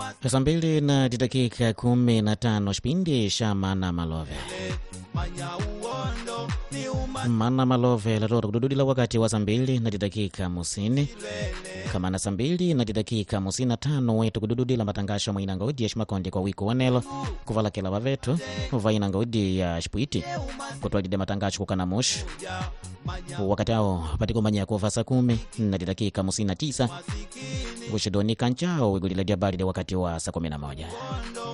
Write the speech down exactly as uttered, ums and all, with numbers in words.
Saa mbili na dakika kumi na tano shpindi sha Mana Malove. Mana Malove latoro kudududila wakati wa saa mbili na dakika musini. Kama na saa mbili na dakika musini na tano wetu kudududila matangasho mwainanga udi ya shimakondi kwa wiko wanelo. Kuvala kila wavetu, vainanga udi ya shpuiti. Kutualide matangasho kukana mush. Wakati hao patiko manya kufa saa kumi na dakika musini na tisa. Gushidoni kanchao wigulila diabari de wakati wa saa kumi na moja.